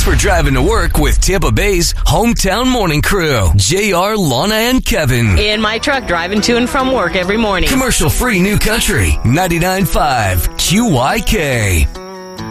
for driving to work with Tampa Bay's hometown morning crew, JR, Lana, and Kevin. In my truck, driving to and from work every morning. Commercial-free New Country, 99.5 QYK.